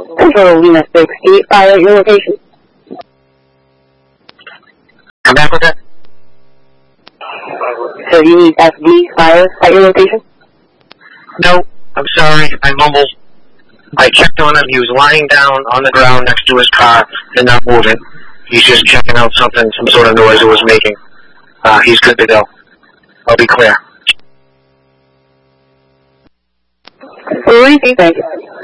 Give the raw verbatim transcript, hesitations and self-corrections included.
Control Lima sixty, fire at your location. Come back with that? So you need S D, fire at your location? No, I'm sorry, I mumbled. I checked on him, he was lying down on the ground next to his car and not moving. He's just checking out something, some sort of noise it was making. Uh, he's good to go. I'll be clear. Thank you.